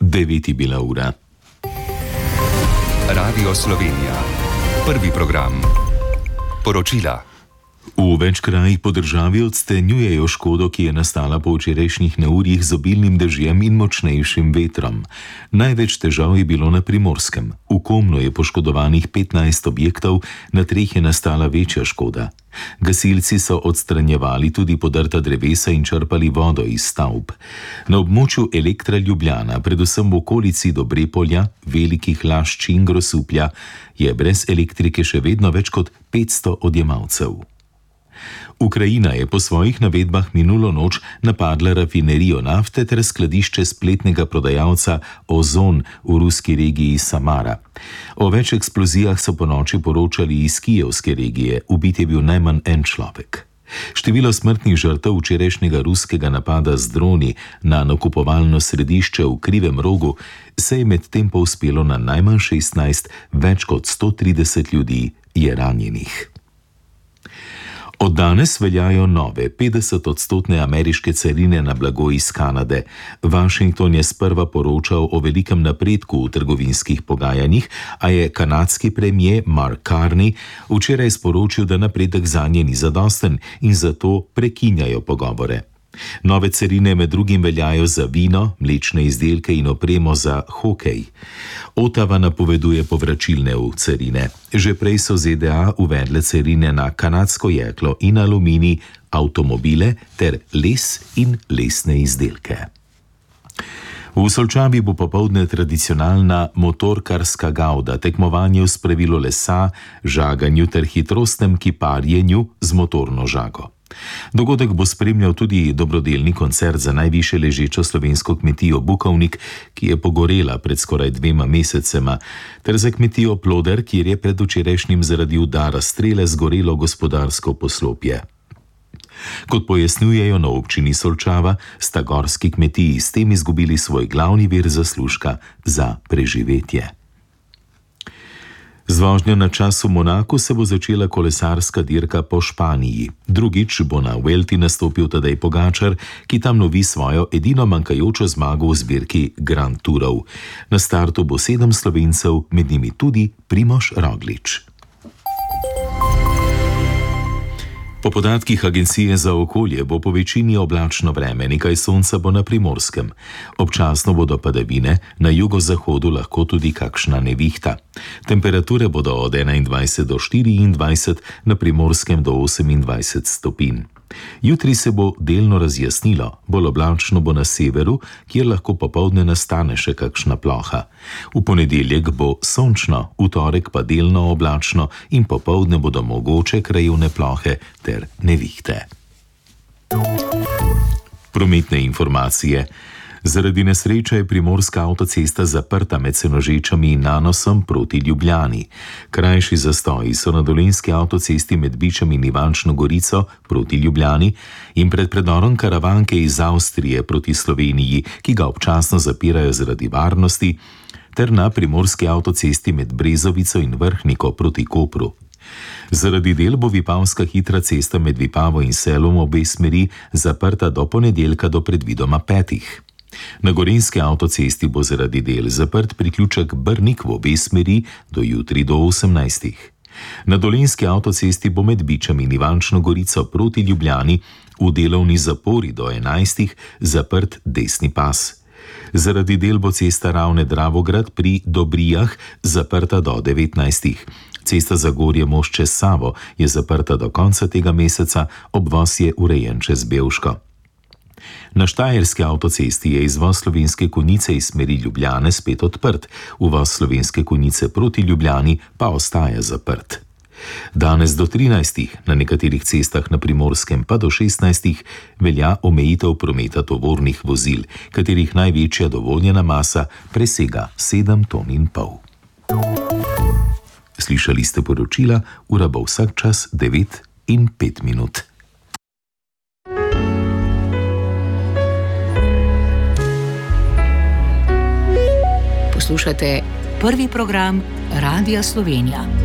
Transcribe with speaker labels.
Speaker 1: 9 je bila ura.
Speaker 2: Radio Slovenija. Prvi program. Poročila.
Speaker 1: V več krajih po državi ocenjujejo škodo, ki je nastala po včerajšnjih neurjih z obilnim dežjem in močnejšim vetrom. Največ težav je bilo na Primorskem. V Komnu je poškodovanih 15 objektov, na 3 je nastala večja škoda. Gasilci so odstranjevali tudi podrta drevesa in črpali vodo iz stavb. Na območju Elektra Ljubljana, predvsem v okolici Dobrepolja, Velikih Lašč in Grosuplja, je brez elektrike še vedno več kot 500 odjemalcev. Ukrajina je po svojih navedbah minulo noč napadla rafinerijo nafte ter skladišče spletnega prodajalca Ozon v ruski regiji Samara. O več eksplozijah so ponoči poročali iz kijevske regije, ubit je bil najmanj en človek. Število smrtnih žrtev včerajšnjega ruskega napada z droni na nakupovalno središče v Krivem Rogu se je medtem povzpelo na najmanj 16, več kot 130 ljudi je ranjenih. Od danes veljajo nove 50-odstotne ameriške carine na blago iz Kanade. Washington je sprva poročal o velikem napredku v trgovinskih pogajanjih, a je kanadski premier Mark Carney včeraj sporočil, da napredek zanje ni zadosten in zato prekinjajo pogovore. Nove carine med drugim veljajo za vino, mlečne izdelke in opremo za hokej. Ottawa napoveduje povračilne carine. Že prej so ZDA uvedle carine na kanadsko jeklo in aluminij, avtomobile ter les in lesne izdelke. V Solčavi bo popoldne tradicionalna motorkarska gavda, tekmovanje v spravilu lesa, žaganju ter hitrostnem kiparjenju z motorno žago. Dogodek bo spremljal tudi dobrodelni koncert za najvišje ležečo slovensko kmetijo Bukovnik, ki je pogorela pred skoraj 2 mesecema, ter za kmetijo Ploder, kjer je predvčerajšnjim zaradi udara strele zgorelo gospodarsko poslopje. Kot pojasnjujejo na občini Solčava, sta gorski kmetiji s tem izgubili svoj glavni vir zaslužka za preživetje. Z vožnjo na čas v Monaku se bo začela kolesarska dirka po Španiji. Drugič bo na Vuelti nastopil Tadej Pogačar, ki tam lovi svojo edino manjkajočo zmago v zbirki Grand Tourov. Na startu bo 7 Slovencev, med njimi tudi Primož Roglič. Po podatkih Agencije za okolje bo po večini oblačno vreme, nekaj sonca bo na Primorskem. Občasno bodo padavine, na jugozahodu lahko tudi kakšna nevihta. Temperature bodo od 21 do 24, na Primorskem do 28 stopinj. Jutri se bo delno razjasnilo, bolj oblačno bo na severu, kjer lahko popoldne nastane še kakšna ploha. V ponedeljek bo sončno, v torek pa delno oblačno in popoldne bodo mogoče krajevne plohe ter nevihte. Prometne informacije. Zaradi nesreče je primorska avtocesta zaprta med Senožečami in Nanosom proti Ljubljani. Krajši zastoji so na dolenjski avtocesti med Bičem in Ivančno Gorico proti Ljubljani in pred predorom Karavanke iz Avstrije proti Sloveniji, ki ga občasno zapirajo zaradi varnosti, ter na primorski avtocesti med Brezovico in Vrhniko proti Kopru. Zaradi del bo vipavska hitra cesta med Vipavo in Selom obe smeri zaprta do ponedeljka do predvidoma 5. Na gorenjski avtocesti bo zaradi del zaprt priključek Brnik v obe smeri do jutri do 18. Na dolenjski avtocesti bo med Bičem in Ivančno Gorico proti Ljubljani v delovni zapori do 11. zaprt desni pas. Zaradi del bo cesta Ravne-Dravograd pri Dobrijah zaprta do 19. Cesta Zagorje-Most čez Savo je zaprta do konca tega meseca, obvoz je urejen čez Bevško. Na štajerski avtocesti je izvoz Slovenske Konjice iz smeri Ljubljane spet odprt, uvoz Slovenske Konjice proti Ljubljani pa ostaja zaprt. Danes do 13, na nekaterih cestah na Primorskem pa do 16 velja omejitev prometa tovornih vozil, katerih največja dovoljena masa presega 7,5 ton. Slišali ste poročila, ura bo vsak čas 9:05.
Speaker 3: Poslušate prvi program Radia Slovenija.